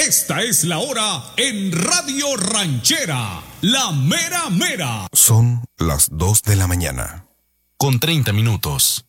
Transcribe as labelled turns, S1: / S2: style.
S1: Esta es la hora en Radio Ranchera, la mera mera.
S2: Son las 2 de la mañana.
S3: Con 30 minutos.